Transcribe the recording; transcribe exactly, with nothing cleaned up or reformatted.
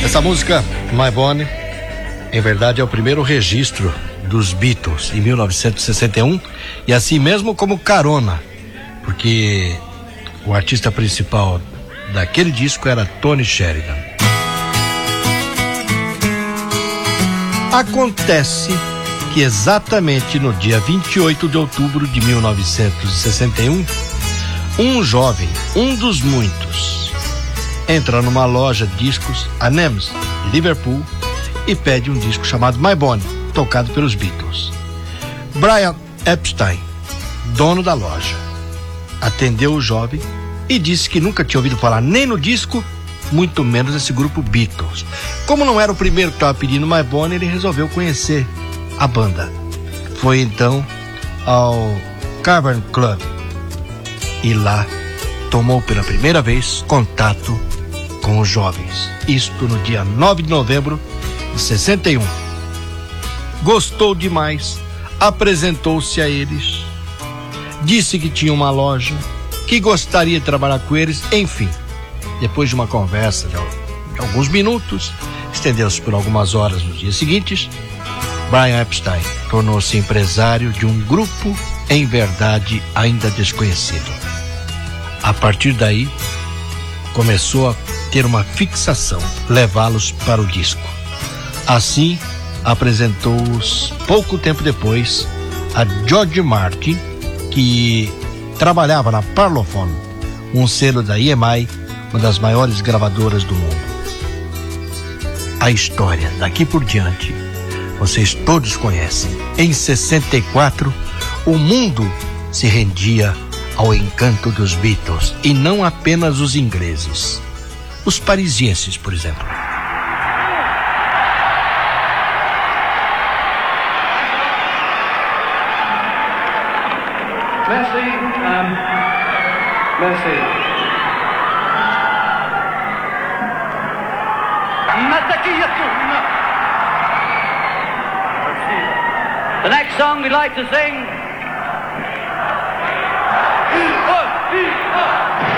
Essa música, My Bonnie, em verdade é o primeiro registro dos Beatles em mil novecentos e sessenta e um, e assim mesmo como carona, porque o artista principal daquele disco era Tony Sheridan. Acontece que exatamente no dia vinte e oito de outubro de mil novecentos e sessenta e um, um jovem, um dos muitos, entra numa loja de discos, a Nems, Liverpool, e pede um disco chamado My Bonnie, tocado pelos Beatles. Brian Epstein, dono da loja, atendeu o jovem e disse que nunca tinha ouvido falar nem no disco, muito menos esse grupo Beatles. Como não era o primeiro que estava pedindo My Bonnie, ele resolveu conhecer a banda. Foi então ao Cavern Club e lá tomou pela primeira vez contato com os jovens. Isto no dia nove de novembro de sessenta e um. Gostou demais, apresentou-se a eles, disse que tinha uma loja, que gostaria de trabalhar com eles, enfim. Depois de uma conversa de alguns minutos, estendeu-se por algumas horas nos dias seguintes, Brian Epstein tornou-se empresário de um grupo, em verdade, ainda desconhecido. A partir daí, começou a ter uma fixação, levá-los para o disco. Assim, apresentou-os pouco tempo depois a George Martin, que trabalhava na Parlophone, um selo da E M I, uma das maiores gravadoras do mundo. A história daqui por diante vocês todos conhecem. Em sessenta e quatro, o mundo se rendia ao encanto dos Beatles, e não apenas os ingleses, os parisienses, por exemplo. Merci, um, merci. The next song we'd like to sing.